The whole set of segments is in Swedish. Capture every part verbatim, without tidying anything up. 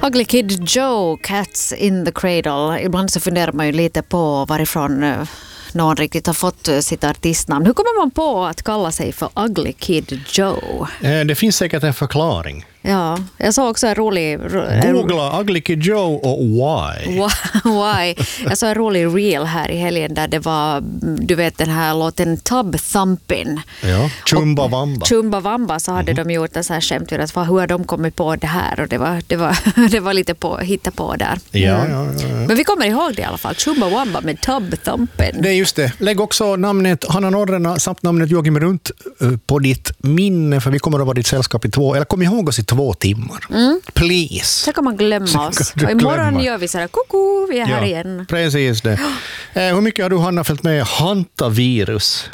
Ugly Kid Joe, Cats in the Cradle. Ibland så funderar man ju lite på varifrån någon riktigt har fått sitt artistnamn. Hur kommer man på att kalla sig för Ugly Kid Joe? Det finns säkert en förklaring. Ja, jag såg också en rolig... Googla Ugly Kid Joe och why. Why? Jag såg en rolig reel här i helgen där det var, du vet den här låten Tub Thumpin'. Ja, Chumbawamba. Chumbawamba, så hade mm-hmm. de gjort en så här skämt ur att hur har de kommit på det här? Och det var, det var, det var lite på hitta på där. Ja, mm. ja, ja, ja. Men vi kommer ihåg det i alla fall. Chumbawamba med Tub Thumpin'. Det är just det. Lägg också namnet Hanna Norrena samt namnet Joakim Runt på ditt minne, för vi kommer att vara ditt sällskap i två, eller kom ihåg oss i två timmar. Mm. Please. Så kan man glömma oss. Och imorgon glömma. Gör vi så här, koko, vi är här ja, igen. Precis det. Eh, hur mycket har du, Hanna, följt med hantavirus?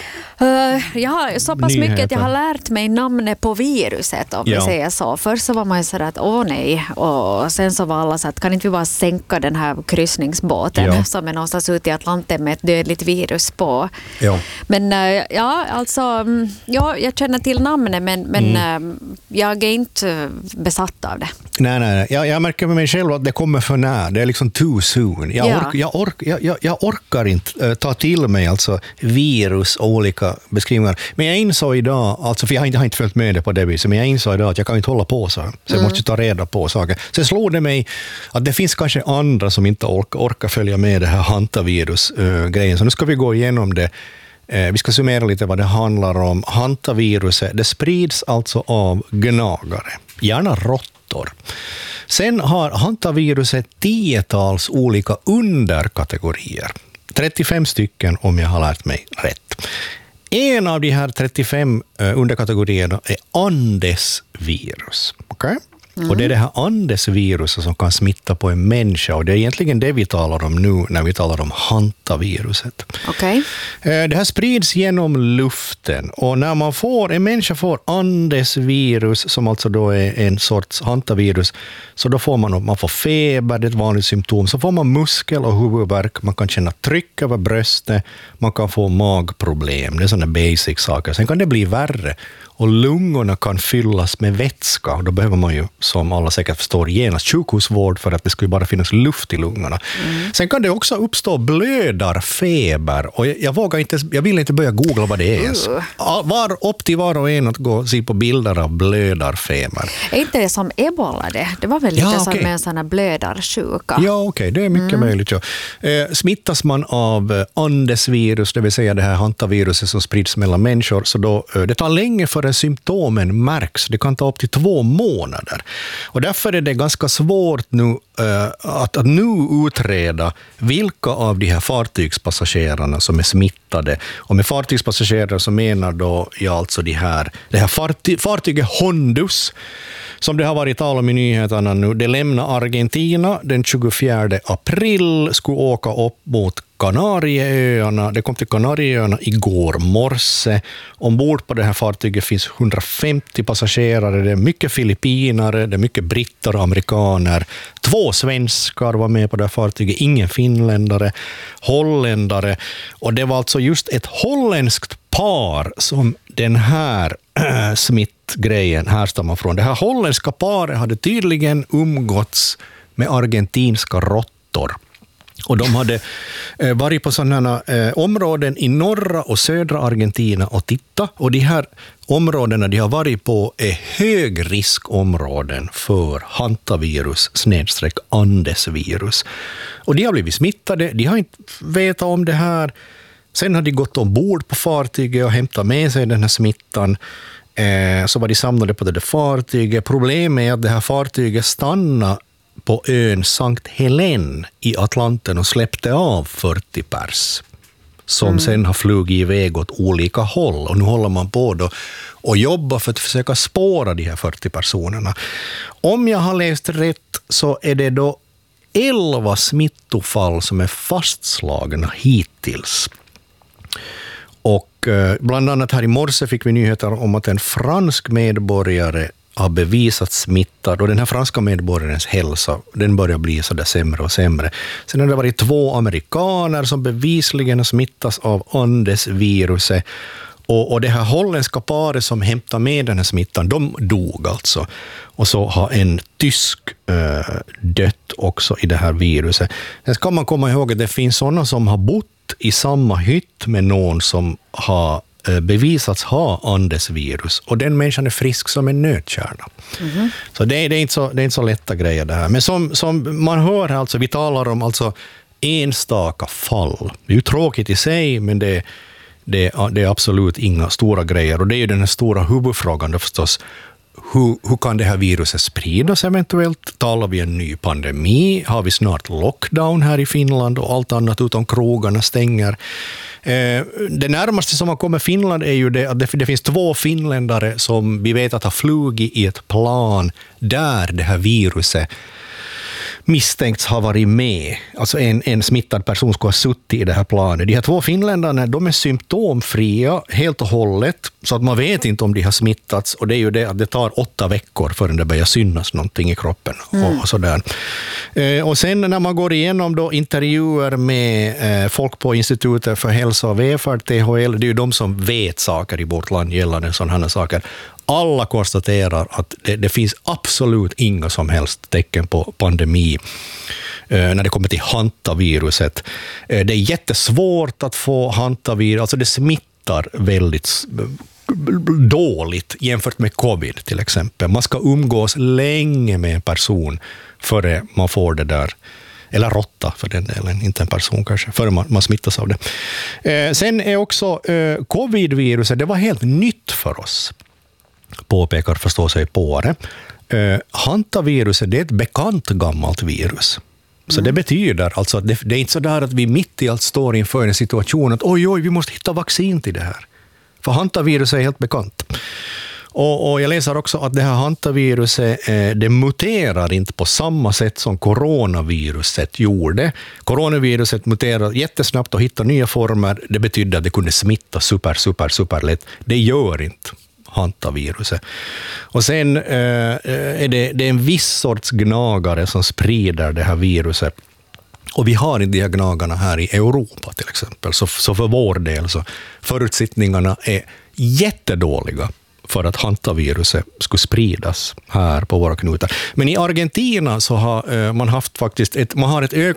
Uh, jag har så pass Nyheter. mycket att jag har lärt mig namnet på viruset, om ja. vi säger så. Först så var man ju så att åh nej, och sen så var alla så att kan inte vi bara sänka den här kryssningsbåten ja. som är någonstans ute i Atlanten med ett dödligt virus på. Ja. Men uh, ja, alltså ja, jag känner till namnet, men, men mm. uh, jag är inte besatt av det. Nej, nej, nej. Jag, jag märker med mig själv att det kommer för när. Det är liksom too soon. Jag, ja. ork, jag, ork, jag, jag, jag orkar inte uh, ta till mig alltså virus och olika beskrivningar. Men jag insåg idag, alltså för jag har inte, jag har inte följt med det på det viset, men jag insåg idag att jag kan inte hålla på så. Så jag mm. måste ta reda på saker. Så slog det mig att det finns kanske andra som inte orkar, orkar följa med det här hantavirus-grejen. Uh, så nu ska vi gå igenom det. Uh, vi ska summera lite vad det handlar om. Hantaviruset, det sprids alltså av gnagare. Gärna råttor. Sen har hantaviruset tiotals olika underkategorier. trettiofem stycken om jag har lärt mig rätt. En av de här trettiofem underkategorierna är Andesvirus. Okej? Okay? Mm. Och det är det här Andesviruset som kan smitta på en människa, och det är egentligen det vi talar om nu när vi talar om hantaviruset. Okay. Det här sprids genom luften, och när man får, en människa får Andesvirus, som alltså då är en sorts hantavirus, så då får man, man får feber, det är ett vanligt symptom, så får man muskel- och huvudvärk, man kan känna tryck över bröstet, man kan få magproblem, det är sådana basic saker. Sen kan det bli värre, och lungorna kan fyllas med vätska, och då behöver man ju, som alla säkert förstår, genast sjukhusvård för att det skulle bara finnas luft i lungorna. Mm. Sen kan det också uppstå blödarfeber, och jag, jag vågar inte, jag vill inte börja googla vad det är. Uh. Var upp till var och en att gå och se på bilder av blödarfeber. Är inte det som ebola det? Det var väl lite ja, okay. som en sån här blödarsjuka. Ja, okej, okay. det är mycket mm. möjligt. Ja. Eh, smittas man av Andesvirus, det vill säga det här hantaviruset som sprids mellan människor, så då, eh, det tar länge för symptomen märks. Det kan ta upp till två månader. Och därför är det ganska svårt nu uh, att, att nu utreda vilka av de här fartygspassagerarna som är smittade. Och med fartygspassagerare så menar då ja, alltså de här, det här farty, fartyget Hondus, som det har varit tal om i nyheterna nu. Det lämnar Argentina den tjugofjärde april, skulle åka upp mot Kanarieöarna. Det kom till Kanarieöarna igår morse. Ombord på det här fartyget finns hundrafemtio passagerare. Det är mycket filippinare, det är mycket britter och amerikaner. Två svenskar var med på det här fartyget, ingen finländare, holländare. Och det var alltså just ett holländskt par som den här äh, smittgrejen härstammar från. Det här holländska paret hade tydligen umgåtts med argentinska råttor. Och de hade eh, varit på sådana eh, områden i norra och södra Argentina och titta. Och de här områdena de har varit på är högriskområden för hantavirus snedstreck andesvirus. Och de har blivit smittade, de har inte vetat om det här. Sen har de gått ombord på fartyget och hämtat med sig den här smittan. Eh, så var de samlade på det där fartyget. Problemet är att det här fartyget stannade på ön Sankt Helen i Atlanten och släppte av fyrtio pers som mm. sen har flugit iväg åt olika håll, och nu håller man på då och jobbar för att försöka spåra de här fyrtio personerna. Om jag har läst rätt så är det då elva smittofall som är fastslagna hittills. Och bland annat här i morse fick vi nyheter om att en fransk medborgare har bevisat smittad, och den här franska medborgarens hälsa, den börjar bli så där sämre och sämre. Sen har det varit två amerikaner som bevisligen smittas av Andesviruset, Och, och det här holländska paret som hämtade med den här smittan, de dog alltså. Och så har en tysk äh, dött också i det här viruset. Sen ska man komma ihåg att det finns sådana som har bott i samma hytt med någon som har äh, bevisats ha Andesvirus. Och den människan är frisk som en nötkärna. Mm-hmm. Så det är, det, är inte så det är inte så lätta grejer det här. Men som, som man hör, alltså, vi talar om alltså enstaka fall. Det är ju tråkigt i sig, men det, det, det är absolut inga stora grejer. Och det är ju den här stora huvudfrågan då förstås. Hur, hur kan det här viruset spridas eventuellt? Talar vi en ny pandemi? Har vi snart lockdown här i Finland och allt annat utom krogarna stänger? Eh, det närmaste som har kommit Finland är ju det att det, det finns två finländare som vi vet att har flugit i ett plan där det här viruset misstänkts ha varit med. Alltså en, en smittad person skulle ha suttit i det här planet. De här två finländarna, de är symptomfria helt och hållet, så att man vet inte om de har smittats. Och det är ju det att det tar åtta veckor förrän det börjar synas någonting i kroppen. Mm. Och, och sådär. Eh, och sen när man går igenom då intervjuer med eh, folk på Institutet för hälsa och välfärd, T H L, det är ju de som vet saker i vårt land gällande sådana här saker. Alla konstaterar att det, det finns absolut inga som helst tecken på pandemi eh, när det kommer till hantaviruset. Eh, det är jättesvårt att få hantavirus, alltså det smittar väldigt dåligt jämfört med covid till exempel. Man ska umgås länge med en person före man får det där. Eller råtta för den delen, inte en person kanske, före man, man smittas av det. Eh, sen är också eh, covid-viruset, det var helt nytt för oss, påpekar förstå sig på det. Uh, hantaviruset, det är ett bekant gammalt virus. Så mm. det betyder alltså att det, det är inte så där att vi mitt i allt står inför en situation att oj, oj, vi måste hitta vaccin till det här. För hantaviruset är helt bekant. Och, och jag läser också att det här hantaviruset, eh, det muterar inte på samma sätt som coronaviruset gjorde. Coronaviruset muterar jättesnabbt och hittar nya former. Det betyder att det kunde smitta super, super, super lätt. Det gör inte hantaviruset. Och sen eh, är det, det är en viss sorts gnagare som sprider det här viruset. Och vi har inte de här gnagarna här i Europa till exempel. Så, så för vår del så förutsättningarna är jättedåliga för att hantaviruset skulle spridas här på våra knutar. Men i Argentina så har eh, man haft faktiskt ett, man har ett ö-